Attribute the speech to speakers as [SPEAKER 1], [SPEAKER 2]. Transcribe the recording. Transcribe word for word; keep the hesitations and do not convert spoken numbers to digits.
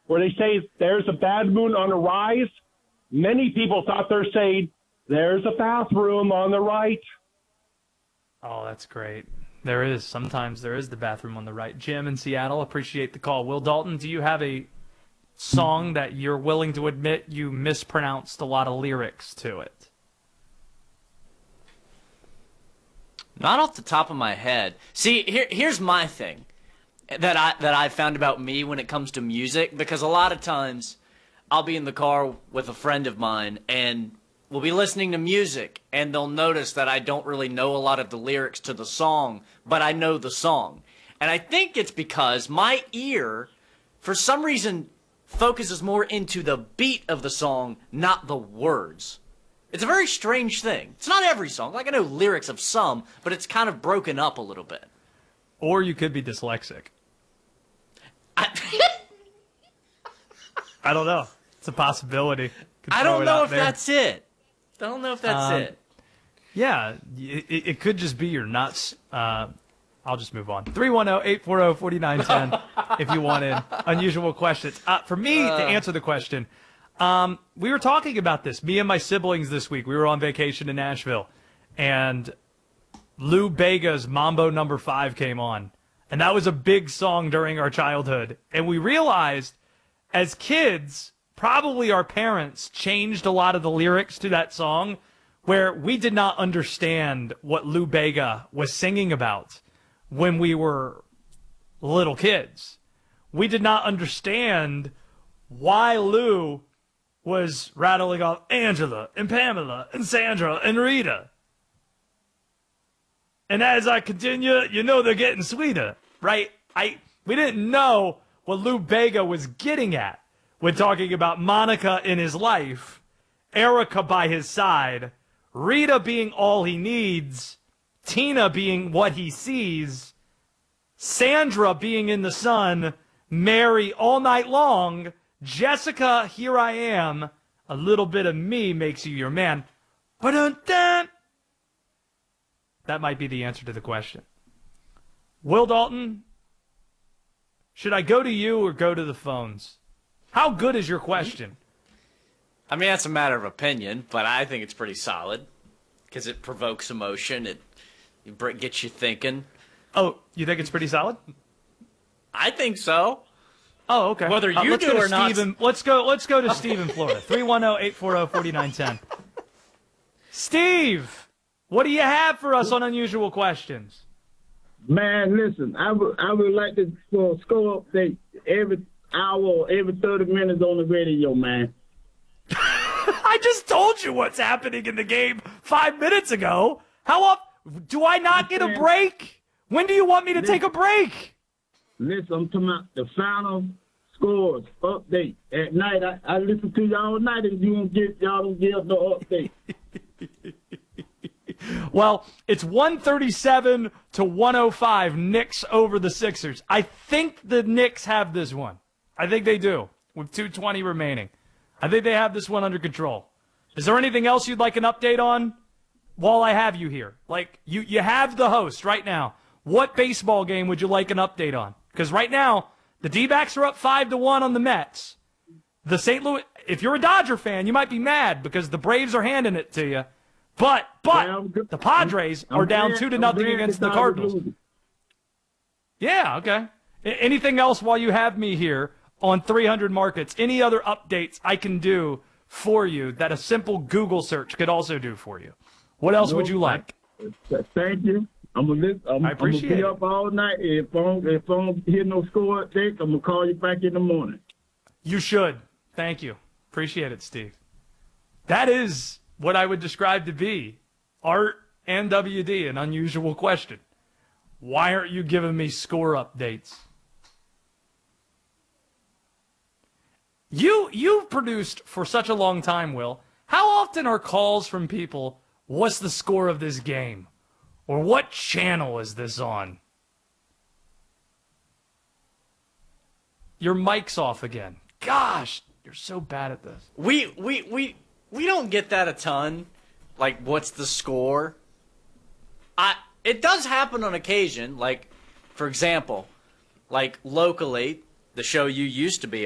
[SPEAKER 1] where they say there's a bad moon on the rise, many people thought they're saying there's a bathroom on the right.
[SPEAKER 2] Oh, that's great. There is. Sometimes there is the bathroom on the right. Jim in Seattle, appreciate the call. Will Dalton, do you have a song that you're willing to admit you mispronounced a lot of lyrics to it?
[SPEAKER 3] Not off the top of my head. See, here, here's my thing that I that I found about me when it comes to music, because a lot of times I'll be in the car with a friend of mine and we'll be listening to music and they'll notice that I don't really know a lot of the lyrics to the song, but I know the song. And I think it's because my ear, for some reason, focuses more into the beat of the song, not the words. It's a very strange thing. It's not every song. Like, I know lyrics of some, but it's kind of broken up a little bit.
[SPEAKER 2] Or you could be dyslexic.
[SPEAKER 3] I,
[SPEAKER 2] I don't know. It's a possibility. Could
[SPEAKER 3] I
[SPEAKER 2] throw
[SPEAKER 3] don't
[SPEAKER 2] it
[SPEAKER 3] know
[SPEAKER 2] out
[SPEAKER 3] if
[SPEAKER 2] there.
[SPEAKER 3] that's it. I don't know if that's
[SPEAKER 2] Um,
[SPEAKER 3] it.
[SPEAKER 2] Yeah, it, it could just be you're nuts. Uh, I'll just move on. three one zero, eight four zero, four nine one zero if you want in. Unusual questions. Uh, for me,
[SPEAKER 3] Uh.
[SPEAKER 2] to answer the question, um, we were talking about this, me and my siblings this week. We were on vacation in Nashville, and Lou Bega's Mambo Number Five came on. And that was a big song during our childhood. And we realized, as kids, probably our parents changed a lot of the lyrics to that song where we did not understand what Lou Bega was singing about when we were little kids. We did not understand why Lou was rattling off Angela and Pamela and Sandra and Rita. And as I continue, you know they're getting sweeter, right? I we didn't know what Lou Bega was getting at when talking about Monica in his life, Erica by his side, Rita being all he needs, Tina being what he sees, Sandra being in the sun, Mary all night long, Jessica, here I am, a little bit of me makes you your man. Ba-dun-dun. That might be the answer to the question. Will Dalton, should I go to you or go to the phones? How good is your question?
[SPEAKER 3] I mean, that's a matter of opinion, but I think it's pretty solid because it provokes emotion. It, it br- gets you thinking.
[SPEAKER 2] Oh, you think it's pretty solid?
[SPEAKER 3] I think so.
[SPEAKER 2] Oh, okay.
[SPEAKER 3] Whether
[SPEAKER 2] Uh,
[SPEAKER 3] you
[SPEAKER 2] let's
[SPEAKER 3] do
[SPEAKER 2] go to
[SPEAKER 3] or not.
[SPEAKER 2] Steve in, let's go. Let's go to Steve in Florida. three one zero, eight four zero, four nine one zero. Steve, what do you have for us on Unusual Questions?
[SPEAKER 4] Man, listen, I would I would like to for a score update every hour or every thirty minutes on the radio, man.
[SPEAKER 2] I just told you what's happening in the game five minutes ago. How up? Do I not get a break? When do you want me to take a break?
[SPEAKER 4] Listen, I'm talking about the final scores update at night. I, I listen to y'all all night, and you don't get y'all don't give no update.
[SPEAKER 2] Well, it's one thirty-seven to one oh five, Knicks over the Sixers. I think the Knicks have this one. I think they do, with two twenty remaining. I think they have this one under control. Is there anything else you'd like an update on while I have you here? Like, you, you have the host right now. What baseball game would you like an update on? Because right now, the D-backs are up five to one on the Mets. The Saint Louis, if you're a Dodger fan, you might be mad because the Braves are handing it to you. But but
[SPEAKER 4] Yeah, I'm good.
[SPEAKER 2] the Padres
[SPEAKER 4] I'm
[SPEAKER 2] are down
[SPEAKER 4] glad-
[SPEAKER 2] two to
[SPEAKER 4] I'm
[SPEAKER 2] nothing
[SPEAKER 4] glad
[SPEAKER 2] against
[SPEAKER 4] the
[SPEAKER 2] the
[SPEAKER 4] Dodgers
[SPEAKER 2] Cardinals.
[SPEAKER 4] losing.
[SPEAKER 2] Yeah, okay. A- anything else while you have me here on three hundred Markets? Any other updates I can do for you that a simple Google search could also do for you? What else would you like?
[SPEAKER 4] Thank you. I'm gonna listen, I'm,
[SPEAKER 2] I
[SPEAKER 4] I'm gonna
[SPEAKER 2] appreciate
[SPEAKER 4] be
[SPEAKER 2] it.
[SPEAKER 4] up all night. If I don't, if I don't hear no score updates, I'm gonna call you back in the morning.
[SPEAKER 2] You should. Thank you. Appreciate it, Steve. That is what I would describe to be Art and W D, an unusual question. Why aren't you giving me score updates? You, you've produced for such a long time, Will. How often are calls from people, what's the score of this game? Or what channel is this on? Your mic's off again. Gosh, you're so bad at this.
[SPEAKER 3] We we we we don't get that a ton. Like, what's the score? I it does happen on occasion. Like, for example, like locally, the show you used to be